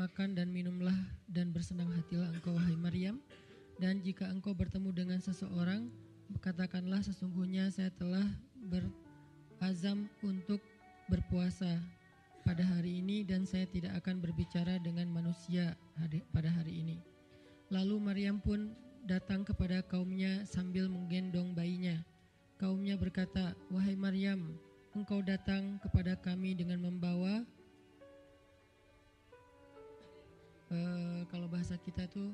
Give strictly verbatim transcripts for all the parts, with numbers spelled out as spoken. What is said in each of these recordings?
makan dan minumlah dan bersenang hatilah engkau wahai Maryam. Dan jika engkau bertemu dengan seseorang, katakanlah sesungguhnya saya telah berazam untuk berpuasa pada hari ini dan saya tidak akan berbicara dengan manusia pada hari ini. Lalu Maryam pun datang kepada kaumnya sambil menggendong bayinya. Kaumnya berkata, wahai Maryam, engkau datang kepada kami dengan membawa uh, kalau bahasa kita itu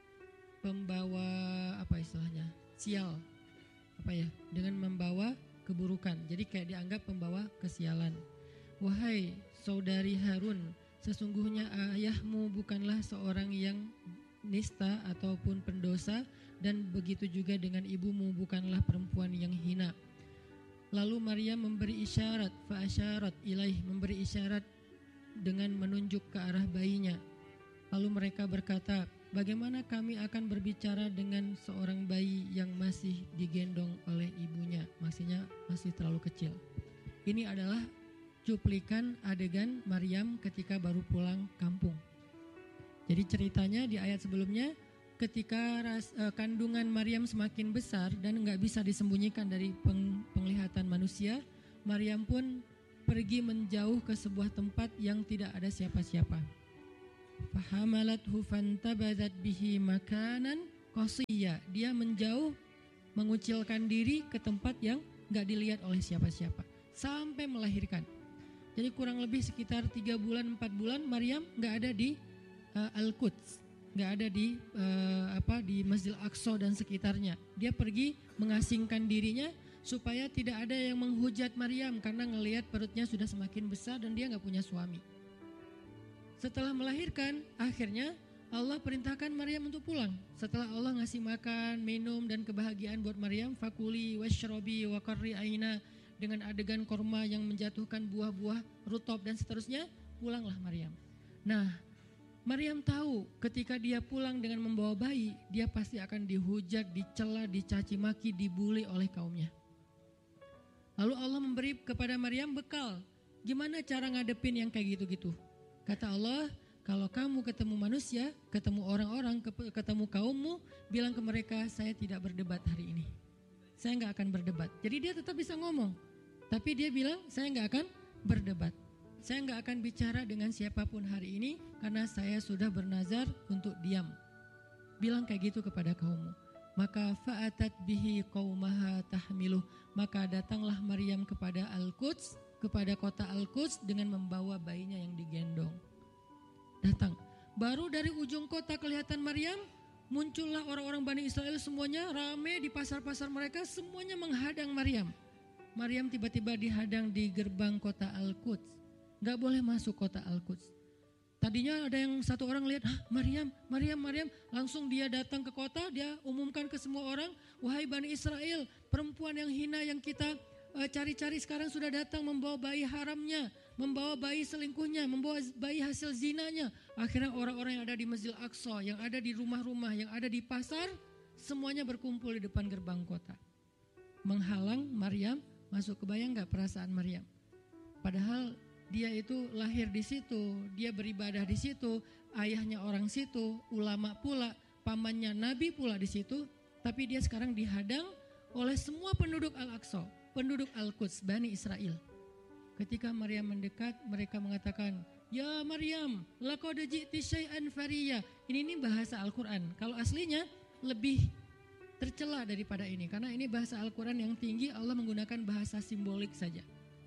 pembawa apa istilahnya? Sial. Apa ya? Dengan membawa keburukan. Jadi kayak dianggap pembawa kesialan. Wahai saudari Harun, sesungguhnya ayahmu bukanlah seorang yang nista ataupun pendosa, dan begitu juga dengan ibumu bukanlah perempuan yang hina. Lalu Maryam memberi isyarat, fa'asyarat ilaih, memberi isyarat dengan menunjuk ke arah bayinya. Lalu mereka berkata, bagaimana kami akan berbicara dengan seorang bayi yang masih digendong oleh ibunya, maksudnya masih terlalu kecil. Ini adalah cuplikan adegan Maryam ketika baru pulang kampung. Jadi ceritanya di ayat sebelumnya, ketika ras, uh, kandungan Maryam semakin besar dan nggak bisa disembunyikan dari peng, penglihatan manusia, Maryam pun pergi menjauh ke sebuah tempat yang tidak ada siapa-siapa. Fahamalathu fantabadat bihi makanan qasiyya. Dia menjauh, mengucilkan diri ke tempat yang nggak dilihat oleh siapa-siapa sampai melahirkan. Jadi kurang lebih sekitar tiga bulan empat bulan Maryam nggak ada di uh, Al-Quds, nggak ada di uh, apa di Masjidil Aqsa dan sekitarnya. Dia pergi mengasingkan dirinya supaya tidak ada yang menghujat Maryam karena ngelihat perutnya sudah semakin besar dan dia nggak punya suami. Setelah melahirkan, akhirnya Allah perintahkan Maryam untuk pulang. Setelah Allah ngasih makan, minum dan kebahagiaan buat Maryam, fakuli washrobi wa qarri aina, dengan adegan korma yang menjatuhkan buah-buah rutop dan seterusnya, pulanglah Maryam. Nah, Maryam tahu ketika dia pulang dengan membawa bayi, dia pasti akan dihujat, dicela, dicaci maki, dibully oleh kaumnya. Lalu Allah memberi kepada Maryam bekal. Gimana cara ngadepin yang kayak gitu-gitu? Kata Allah, kalau kamu ketemu manusia, ketemu orang-orang, ketemu kaummu, bilang ke mereka, saya tidak berdebat hari ini. Saya gak akan berdebat. Jadi dia tetap bisa ngomong. Tapi dia bilang, saya gak akan berdebat. Saya gak akan bicara dengan siapapun hari ini, karena saya sudah bernazar untuk diam. Bilang kayak gitu kepada kaummu. Maka fa'atat bihi qaumaha tahmiluh. Maka datanglah Maryam kepada Al-Quds, kepada kota Al-Quds dengan membawa bayinya yang digendong. Datang. Baru dari ujung kota kelihatan Maryam, muncullah orang-orang Bani Israel semuanya rame di pasar-pasar mereka, semuanya menghadang Maryam. Maryam tiba-tiba dihadang di gerbang kota Al-Quds. Gak boleh masuk kota Al-Quds. Tadinya ada yang satu orang lihat, ah, Maryam, Maryam, Maryam. Langsung dia datang ke kota, dia umumkan ke semua orang, wahai Bani Israel, perempuan yang hina yang kita cari-cari sekarang sudah datang membawa bayi haramnya, membawa bayi selingkuhnya, membawa bayi hasil zinanya. Akhirnya orang-orang yang ada di Masjidil Aqsa, yang ada di rumah-rumah, yang ada di pasar, semuanya berkumpul di depan gerbang kota, menghalang Maryam masuk. Kebayang gak perasaan Maryam? Padahal dia itu lahir di situ, dia beribadah di situ, ayahnya orang situ, ulama pula, pamannya Nabi pula di situ, tapi dia sekarang dihadang oleh semua penduduk Al-Aqsa, penduduk Al-Quds, Bani Israel. Ketika Maryam mendekat, mereka mengatakan, ya Maryam, laqad ji'ti syai'an fariya. Ini ini bahasa Al-Quran. Kalau aslinya lebih tercela daripada ini, karena ini bahasa Al-Quran yang tinggi, Allah menggunakan bahasa simbolik saja.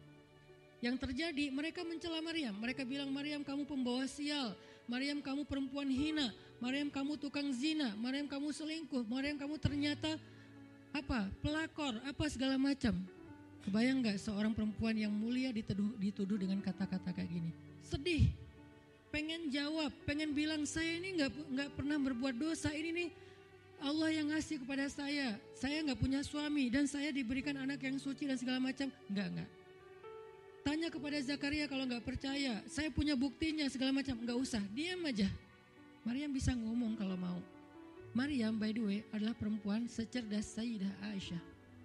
Yang terjadi, mereka mencela Maryam. Mereka bilang, Maryam kamu pembawa sial, Maryam kamu perempuan hina, Maryam kamu tukang zina, Maryam kamu selingkuh, Maryam kamu ternyata apa? Pelakor, apa segala macam. Kebayang gak seorang perempuan yang mulia dituduh, dituduh dengan kata-kata kayak gini? Sedih, pengen jawab, pengen bilang saya ini gak, gak pernah berbuat dosa, ini nih Allah yang ngasih kepada saya. Saya gak punya suami dan saya diberikan anak yang suci dan segala macam. Enggak, enggak. Tanya kepada Zakaria kalau gak percaya, saya punya buktinya segala macam. Gak usah, diam aja. Maryam bisa ngomong kalau mau. Maryam by the way adalah perempuan secerdas Sayyidah Aisyah.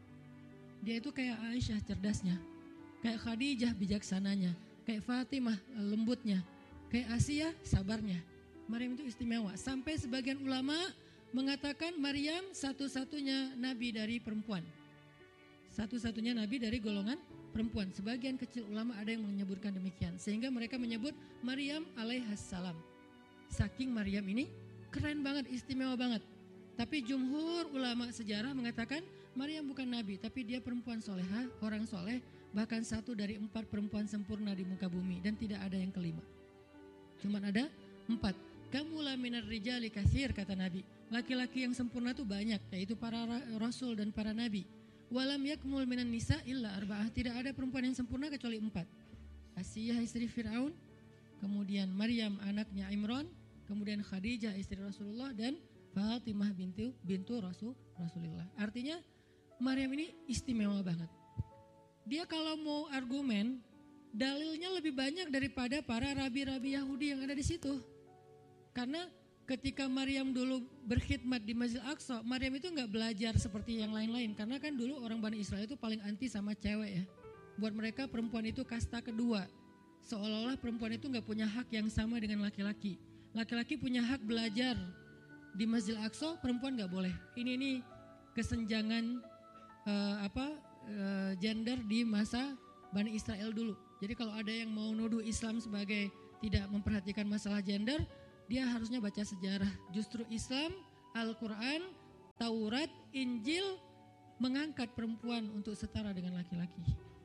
Dia itu kayak Aisyah cerdasnya, kayak Khadijah bijaksananya, kayak Fatimah lembutnya, kayak Asia sabarnya. Maryam itu istimewa. Sampai sebagian ulama mengatakan Maryam satu-satunya nabi dari perempuan. Satu-satunya nabi dari golongan perempuan. Sebagian kecil ulama ada yang menyebutkan demikian. Sehingga mereka menyebut Maryam alaihassalam. Saking Maryam ini keren banget, istimewa banget. Tapi jumhur ulama sejarah mengatakan Maryam bukan nabi, tapi dia perempuan solehah, orang soleh, bahkan satu dari empat perempuan sempurna di muka bumi, dan tidak ada yang kelima. Cuman ada empat. Kamula minar rijali katsir, kata Nabi. Laki-laki yang sempurna itu banyak, yaitu para rasul dan para nabi. Walam yakmul minan nisa illa arba'ah. Tidak ada perempuan yang sempurna kecuali empat. Asiyah istri Fir'aun, kemudian Maryam anaknya Imran, kemudian Khadijah istri Rasulullah, dan Fatimah bintu bintu Rasul Rasulullah. Artinya Maryam ini istimewa banget. Dia kalau mau argumen, dalilnya lebih banyak daripada para rabi-rabi Yahudi yang ada di situ. Karena ketika Maryam dulu berkhidmat di Masjid Aqsa, Maryam itu nggak belajar seperti yang lain-lain. Karena kan dulu orang Bani Israel itu paling anti sama cewek ya. Buat mereka perempuan itu kasta kedua. Seolah-olah perempuan itu nggak punya hak yang sama dengan laki-laki. Laki-laki punya hak belajar di Masjid Aqsa, perempuan nggak boleh. Ini ini kesenjangan uh, apa uh, gender di masa Bani Israel dulu. Jadi kalau ada yang mau nuduh Islam sebagai tidak memperhatikan masalah gender, dia harusnya baca sejarah. Justru Islam, Al-Quran, Taurat, Injil mengangkat perempuan untuk setara dengan laki-laki.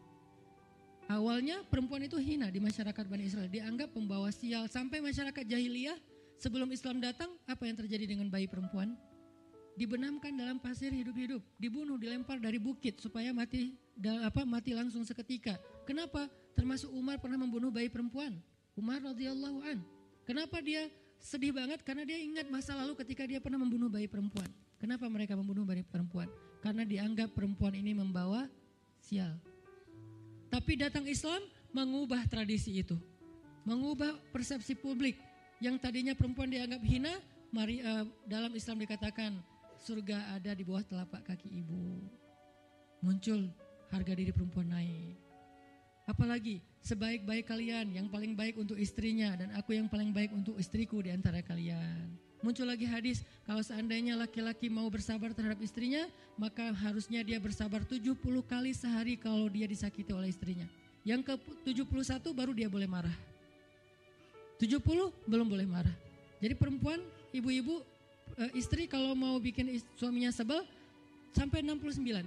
Awalnya perempuan itu hina di masyarakat Bani Israel, dianggap pembawa sial. Sampai masyarakat jahiliyah sebelum Islam datang, apa yang terjadi dengan bayi perempuan? Dibenamkan dalam pasir hidup-hidup, dibunuh, dilempar dari bukit supaya mati apa mati langsung seketika. Kenapa? Termasuk Umar pernah membunuh bayi perempuan. Umar radhiyallahu an. Kenapa dia sedih banget? Karena dia ingat masa lalu ketika dia pernah membunuh bayi perempuan. Kenapa mereka membunuh bayi perempuan? Karena dianggap perempuan ini membawa sial. Tapi datang Islam mengubah tradisi itu, mengubah persepsi publik. Yang tadinya perempuan dianggap hina, mari, uh, dalam Islam dikatakan surga ada di bawah telapak kaki ibu. Muncul harga diri perempuan naik. Apalagi sebaik-baik kalian, yang paling baik untuk istrinya, dan aku yang paling baik untuk istriku di antara kalian. Muncul lagi hadis, kalau seandainya laki-laki mau bersabar terhadap istrinya, maka harusnya dia bersabar tujuh puluh kali sehari kalau dia disakiti oleh istrinya. Yang ke tujuh puluh satu baru dia boleh marah. tujuh puluh belum boleh marah. Jadi perempuan, ibu-ibu, istri kalau mau bikin suaminya sebel, sampai enam puluh sembilan.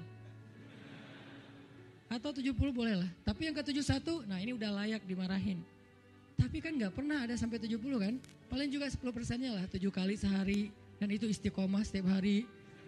Atau tujuh puluh boleh lah. Tapi yang ke tujuh puluh satu, nah ini udah layak dimarahin. Tapi kan gak pernah ada sampai tujuh puluh kan. Paling juga sepuluh persennya lah, tujuh kali sehari. Dan itu istiqomah setiap hari.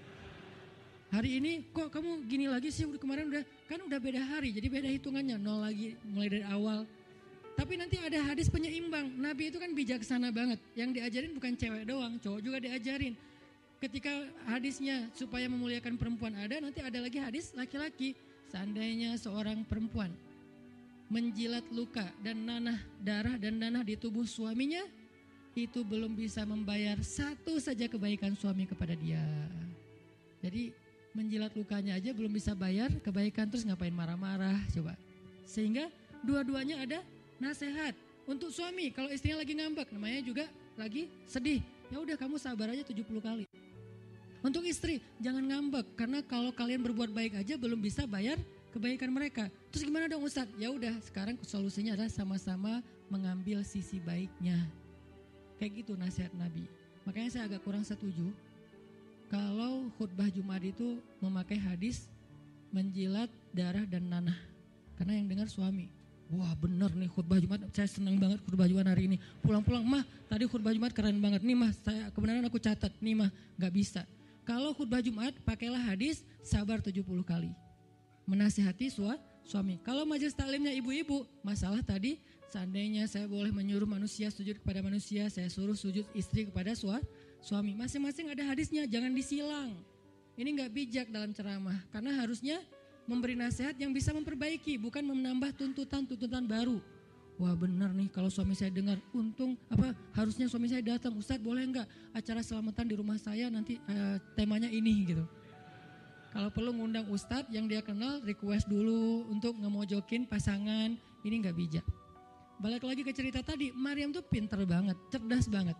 Hari ini kok kamu gini lagi sih, udah kemarin udah, kan udah beda hari. Jadi beda hitungannya, nol lagi mulai dari awal. Tapi nanti ada hadis penyeimbang. Nabi itu kan bijaksana banget. Yang diajarin bukan cewek doang, cowok juga diajarin. Ketika hadisnya supaya memuliakan perempuan ada, nanti ada lagi hadis laki-laki. Seandainya seorang perempuan menjilat luka dan nanah darah dan nanah di tubuh suaminya, itu belum bisa membayar satu saja kebaikan suami kepada dia. Jadi menjilat lukanya aja belum bisa bayar kebaikan, terus ngapain marah-marah coba. Sehingga dua-duanya ada nasihat untuk suami. Kalau istrinya lagi ngambek, namanya juga lagi sedih, ya udah kamu sabar aja tujuh puluh kali. Untuk istri, jangan ngambek, karena kalau kalian berbuat baik aja belum bisa bayar kebaikan mereka. Terus gimana dong Ustadz? Ya udah, sekarang solusinya adalah sama-sama mengambil sisi baiknya. Kayak gitu nasihat Nabi. Makanya saya agak kurang setuju kalau khutbah Jumat itu memakai hadis menjilat darah dan nanah. Karena yang dengar suami. Wah bener nih khutbah Jumat, saya senang banget khutbah Jumat hari ini. Pulang-pulang, mah tadi khutbah Jumat keren banget. Nih mah, saya kebenaran aku catat. Nih mah, gak bisa. Kalau khutbah Jumat, pakailah hadis sabar tujuh puluh kali. Menasihati sua, suami. Kalau majelis taklimnya ibu-ibu, masalah tadi, seandainya saya boleh menyuruh manusia sujud kepada manusia, saya suruh sujud istri kepada sua, suami. Masing-masing ada hadisnya, jangan disilang. Ini gak bijak dalam ceramah, karena harusnya memberi nasihat yang bisa memperbaiki, bukan menambah tuntutan-tuntutan baru. Wah benar nih, kalau suami saya dengar, untung apa harusnya suami saya datang, Ustadz boleh nggak acara selamatan di rumah saya nanti uh, temanya ini gitu. Kalau perlu ngundang Ustadz yang dia kenal, request dulu untuk ngemojokin pasangan, ini nggak bijak. Balik lagi ke cerita tadi, Maryam tuh pinter banget, cerdas banget.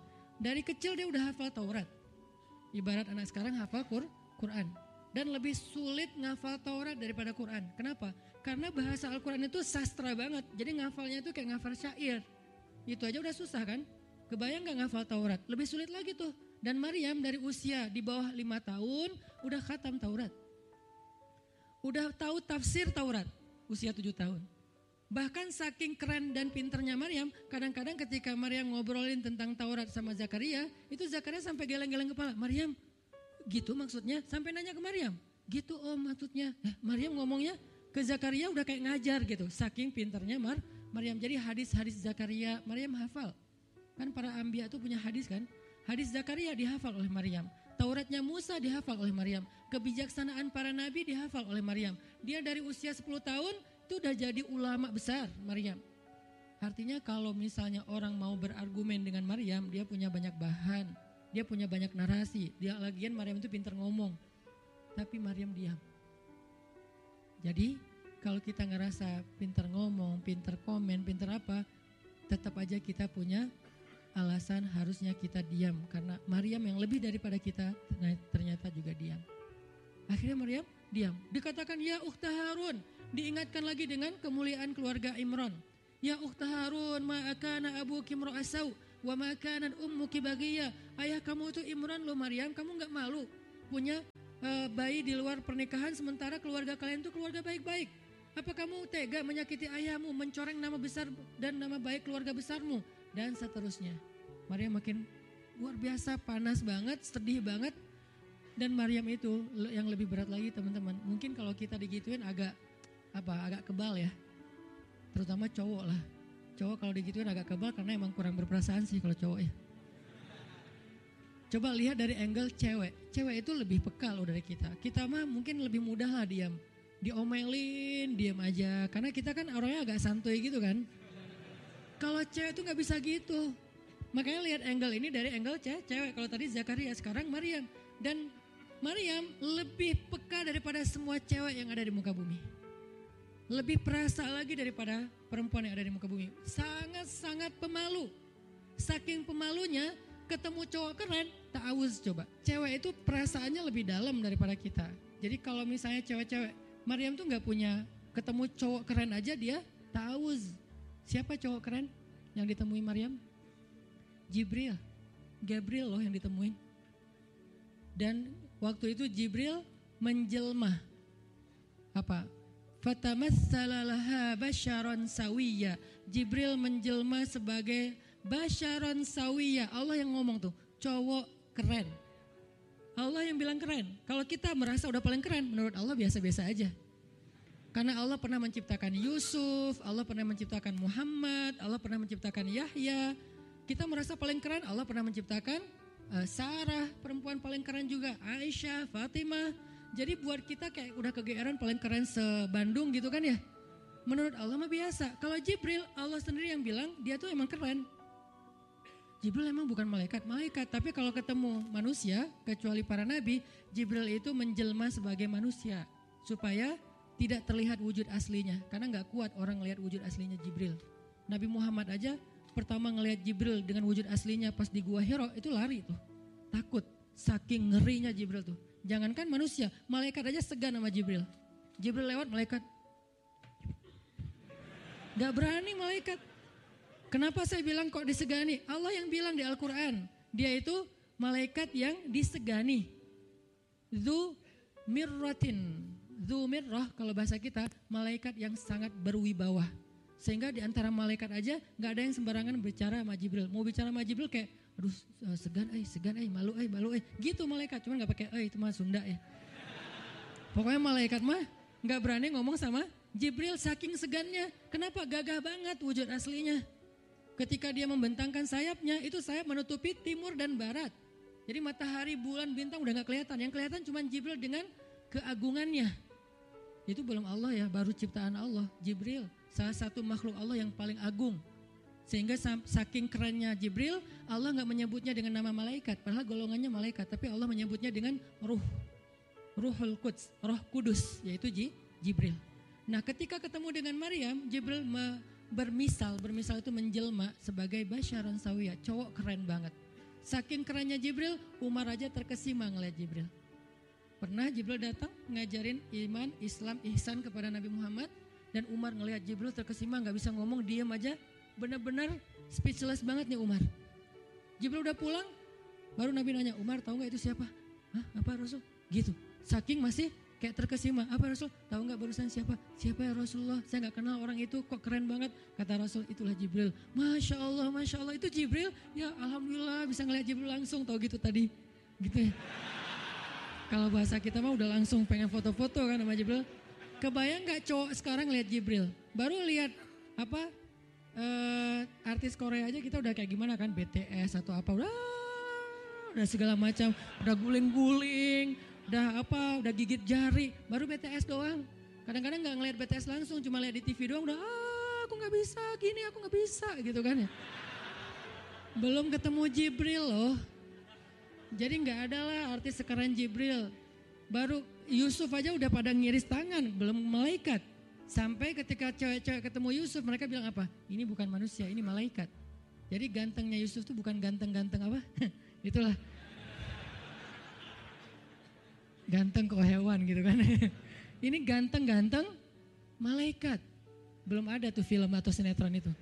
Dari kecil dia udah hafal Taurat. Ibarat anak sekarang hafal Qur- Quran. Dan lebih sulit ngafal Taurat daripada Quran. Kenapa? Karena bahasa Al-Quran itu sastra banget. Jadi ngafalnya itu kayak ngafal syair. Itu aja udah susah kan? Kebayang gak ngafal Taurat? Lebih sulit lagi tuh. Dan Maryam dari usia di bawah lima tahun udah khatam Taurat. Udah tahu tafsir Taurat usia tujuh tahun. Bahkan saking keren dan pinternya Maryam, kadang-kadang ketika Maryam ngobrolin tentang Taurat sama Zakaria, itu Zakaria sampai geleng-geleng kepala. Maryam, gitu maksudnya? Sampai nanya ke Maryam, gitu om maksudnya. Eh, Maryam ngomongnya ke Zakaria udah kayak ngajar gitu. Saking pinternya Mar Maryam. Jadi hadis-hadis Zakaria Maryam hafal. Kan para anbiya tuh punya hadis kan? Hadis Zakaria dihafal oleh Maryam. Tauratnya Musa dihafal oleh Maryam. Kebijaksanaan para nabi dihafal oleh Maryam. Dia dari usia sepuluh tahun itu udah jadi ulama besar Maryam. Artinya kalau misalnya orang mau berargumen dengan Maryam, dia punya banyak bahan. Dia punya banyak narasi. Dia lagian Maryam itu pintar ngomong. Tapi Maryam diam. Jadi kalau kita ngerasa pintar ngomong, pintar komen, pintar apa, tetap aja kita punya alasan harusnya kita diam. Karena Maryam yang lebih daripada kita ternyata juga diam. Akhirnya Maryam diam. Dikatakan ya ukhta Harun. Diingatkan lagi dengan kemuliaan keluarga Imran. Ya ukhta Harun ma'akana abuki mra'asau wa ma'akanan ummuki bagiyah. Ayah kamu itu Imran loh Maryam, kamu gak malu punya uh, bayi di luar pernikahan sementara keluarga kalian itu keluarga baik-baik. Apa kamu tega menyakiti ayahmu, mencoreng nama besar dan nama baik keluarga besarmu? Dan seterusnya. Maryam makin luar biasa, panas banget, sedih banget. Dan Maryam itu yang lebih berat lagi teman-teman. Mungkin kalau kita digituin agak apa? Agak kebal ya. Terutama cowok lah. Cowok kalau digituin agak kebal karena emang kurang berperasaan sih kalau cowok ya. Coba lihat dari angle cewek. Cewek itu lebih peka loh dari kita. Kita mah mungkin lebih mudah lah diam. Diomelin, diam aja. Karena kita kan orangnya agak santuy gitu kan. Kalau cewek itu gak bisa gitu. Makanya lihat angle ini dari angle cewek. Kalau tadi Zakaria, sekarang Maryam. Dan Maryam lebih peka daripada semua cewek yang ada di muka bumi. Lebih perasa lagi daripada perempuan yang ada di muka bumi. Sangat-sangat pemalu. Saking pemalunya ketemu cowok keren, ta'awuz coba. Cewek itu perasaannya lebih dalam daripada kita. Jadi kalau misalnya cewek-cewek, Maryam tuh gak punya ketemu cowok keren aja dia ta'awuz. Siapa cowok keren yang ditemui Maryam? Jibril. Gabriel loh yang ditemuin. Dan waktu itu Jibril menjelma. Apa? Fatamassala laha basyaron sawiyya. Jibril menjelma sebagai basyaron sawiyya. Allah yang ngomong tuh, cowok keren. Allah yang bilang keren. Kalau kita merasa udah paling keren, menurut Allah biasa-biasa aja. Karena Allah pernah menciptakan Yusuf, Allah pernah menciptakan Muhammad, Allah pernah menciptakan Yahya. Kita merasa paling keren, Allah pernah menciptakan uh, Sarah, perempuan paling keren juga, Aisyah, Fatimah. Jadi buat kita kayak udah kegeeran paling keren se-Bandung gitu kan ya. Menurut Allah mah biasa. Kalau Jibril, Allah sendiri yang bilang dia tuh emang keren. Jibril emang bukan malaikat, malaikat. Tapi kalau ketemu manusia, kecuali para nabi, Jibril itu menjelma sebagai manusia. Supaya tidak terlihat wujud aslinya, karena gak kuat orang ngelihat wujud aslinya Jibril. Nabi Muhammad aja pertama ngelihat Jibril dengan wujud aslinya pas di Gua Hira itu lari tuh, takut, saking ngerinya Jibril tuh. Jangankan manusia, malaikat aja segan sama Jibril. Jibril lewat malaikat, gak berani malaikat. Kenapa saya bilang kok disegani? Allah yang bilang di Al-Quran, dia itu malaikat yang disegani. Dzu mirratin. Dzu mirrah kalau bahasa kita malaikat yang sangat berwibawa. Sehingga di antara malaikat aja gak ada yang sembarangan bicara sama Jibril. Mau bicara sama Jibril kayak aduh segan eh segan eh malu eh malu eh gitu malaikat. Cuman gak pakai eh itu mah Sunda ya. Pokoknya malaikat mah gak berani ngomong sama Jibril saking segannya. Kenapa? Gagah banget wujud aslinya. Ketika dia membentangkan sayapnya itu sayap menutupi timur dan barat. Jadi matahari, bulan, bintang udah gak kelihatan. Yang kelihatan cuma Jibril dengan keagungannya. Itu belum Allah ya, baru ciptaan Allah. Jibril, salah satu makhluk Allah yang paling agung. Sehingga saking kerennya Jibril, Allah gak menyebutnya dengan nama malaikat. Padahal golongannya malaikat, tapi Allah menyebutnya dengan ruh. Ruhul Quds, roh kudus, yaitu Jibril. Nah ketika ketemu dengan Maryam, Jibril me- bermisal, bermisal itu menjelma sebagai basyaran sawiyah, cowok keren banget. Saking kerennya Jibril, Umar aja terkesima ngeliat Jibril. Pernah Jibril datang ngajarin iman, Islam, ihsan kepada Nabi Muhammad. Dan Umar ngeliat Jibril terkesima, gak bisa ngomong, diam aja. Benar-benar speechless banget nih Umar. Jibril udah pulang, baru Nabi nanya, Umar tahu gak itu siapa? Hah, apa Rasul? Gitu, saking masih kayak terkesima. Apa Rasul? Tahu gak barusan siapa? Siapa ya Rasulullah? Saya gak kenal orang itu, kok keren banget. Kata Rasul, itulah Jibril. Masya Allah, Masya Allah, itu Jibril. Ya Alhamdulillah bisa ngeliat Jibril langsung, tahu gitu tadi. Gitu ya. Kalau bahasa kita mah udah langsung pengen foto-foto kan sama Jibril. Kebayang gak cowok sekarang lihat Jibril? Baru lihat apa uh, artis Korea aja kita udah kayak gimana kan, B T S atau apa, udah udah segala macam, udah guling-guling, udah apa, udah gigit jari. Baru B T S doang. Kadang-kadang nggak ngelihat B T S langsung, cuma lihat di T V doang udah ah aku nggak bisa gini, aku nggak bisa gitu kan ya. Belum ketemu Jibril loh. Jadi nggak ada lah artis sekeren Jibril. Baru Yusuf aja udah pada ngiris tangan, belum malaikat. Sampai ketika cewek-cewek ketemu Yusuf, mereka bilang apa? Ini bukan manusia, ini malaikat. Jadi gantengnya Yusuf tuh bukan ganteng-ganteng apa? Itulah. Ganteng kok hewan gitu kan. Ini ganteng-ganteng malaikat. Belum ada tuh film atau sinetron itu.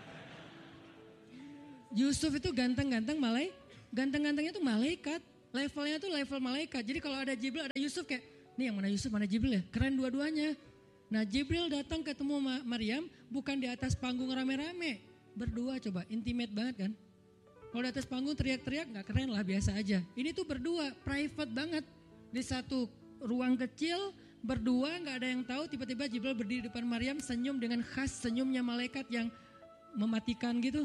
Yusuf itu ganteng-ganteng malaikat. Ganteng-gantengnya tuh malaikat, levelnya tuh level malaikat. Jadi kalau ada Jibril, ada Yusuf kayak, nih yang mana Yusuf, mana Jibril ya? Keren dua-duanya. Nah Jibril datang ketemu Maryam bukan di atas panggung rame-rame. Berdua coba, intimate banget kan? Kalau di atas panggung teriak-teriak gak keren lah, biasa aja. Ini tuh berdua, private banget. Di satu ruang kecil, berdua gak ada yang tahu, tiba-tiba Jibril berdiri di depan Maryam, senyum dengan khas senyumnya malaikat yang mematikan gitu.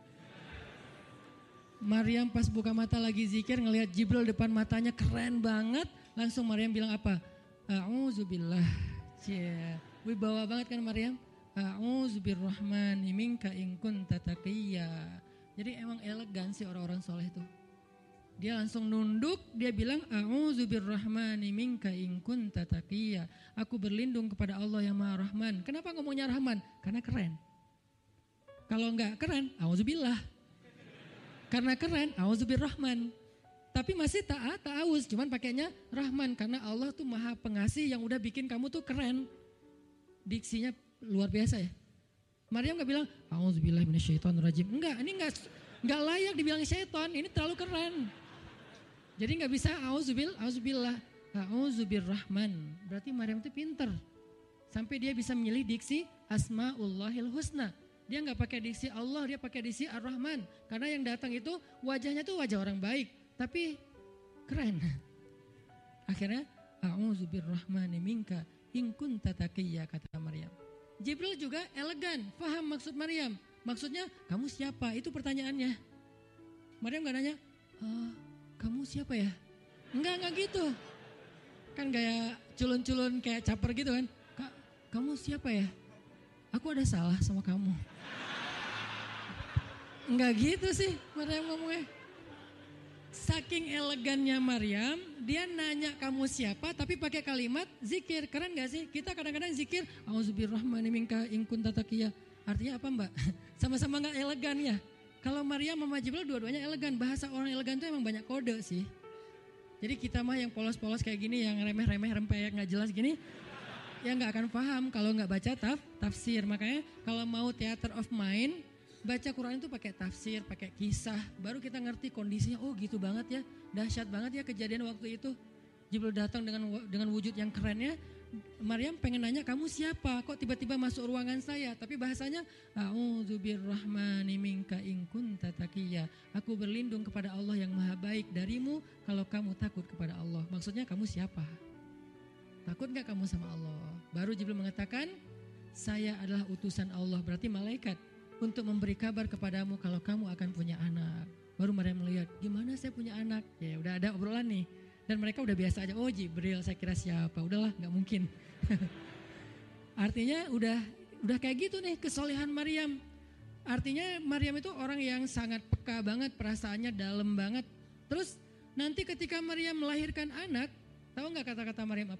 Maryam pas buka mata lagi zikir ngelihat Jibril depan matanya keren banget. Langsung Maryam bilang apa? A'udzubillah. Cie, wibawa banget kan Maryam? A'udzubirrahmani minka in kunta taqiyya. Jadi emang elegan sih orang-orang soleh itu. Dia langsung nunduk, dia bilang A'udzubirrahmani minka in kunta taqiyya. Aku berlindung kepada Allah yang Maha Rahman. Kenapa ngomongnya Rahman? Karena keren. Kalau enggak keren, a'udzubillah. Karena keren, A'udzubirrahman. Tapi masih taat, ta'awuz, cuman pakainya Rahman. Karena Allah tuh maha pengasih yang udah bikin kamu tuh keren. Diksinya luar biasa ya. Maryam gak bilang, A'udzubillahi minasyaitonirrajim. Enggak, ini enggak, enggak layak dibilang syaiton, ini terlalu keren. Jadi gak bisa A'udzubillah, A'udzubillah, A'udzubirrahman. Berarti Maryam tuh pinter. Sampai dia bisa memilih diksi Asma'ullahil Husna. Dia nggak pakai diksi Allah, dia pakai diksi Ar-Rahman. Karena yang datang itu wajahnya tuh wajah orang baik, tapi keren. Akhirnya, A'udzubirrahmani minka in kunta taqiyya, kata Maryam. Jibril juga elegan, paham maksud Maryam. Maksudnya, kamu siapa? Itu pertanyaannya. Maryam nggak nanya, oh, kamu siapa ya? Enggak, enggak gitu. Kan gaya culun-culun kayak caper gitu kan. Kak, kamu siapa ya? Aku ada salah sama kamu. Enggak gitu sih Maryam ngomongnya. Saking elegannya Maryam, dia nanya kamu siapa tapi pakai kalimat zikir. Keren gak sih? Kita kadang-kadang zikir, A'udzubirrahmani minka in kunta taqiyya. Artinya apa Mbak? Sama-sama gak elegan ya. Kalau Maryam sama Jibril dua-duanya elegan. Bahasa orang elegan tuh emang banyak kode sih. Jadi kita mah yang polos-polos kayak gini, yang remeh-remeh rempeyek gak jelas gini, ya gak akan paham kalau gak baca taf, tafsir. Makanya kalau mau theater of mind, baca Quran itu pakai tafsir, pakai kisah, baru kita ngerti kondisinya. Oh gitu banget ya, dahsyat banget ya kejadian waktu itu. Jibril datang dengan dengan wujud yang kerennya. Maryam pengen nanya kamu siapa? Kok tiba-tiba masuk ruangan saya? Tapi bahasanya A'udzubirrahmani minka in kunta taqiyya. Aku berlindung kepada Allah yang maha baik darimu kalau kamu takut kepada Allah. Maksudnya kamu siapa? Takut gak kamu sama Allah? Baru Jibril mengatakan, saya adalah utusan Allah, berarti malaikat, untuk memberi kabar kepadamu kalau kamu akan punya anak. Baru Maryam melihat, gimana saya punya anak? Ya udah ada obrolan nih. Dan mereka udah biasa aja, oh Jibril, saya kira siapa? Udahlah, gak mungkin. Artinya udah udah kayak gitu nih kesolehan Maryam. Artinya Maryam itu orang yang sangat peka banget, perasaannya dalam banget. Terus nanti ketika Maryam melahirkan anak, tahu gak kata-kata Maryam apa?